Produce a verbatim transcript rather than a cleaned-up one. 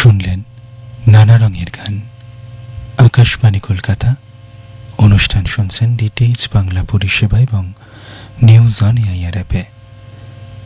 শুনলেন নানা রঙের গান। আকাশবাণী কলকাতা। অনুষ্ঠান শুনছেন ডিটিএইচ বাংলা পরিষেবা এবং নিউজ অন এআইআর অ্যাপে।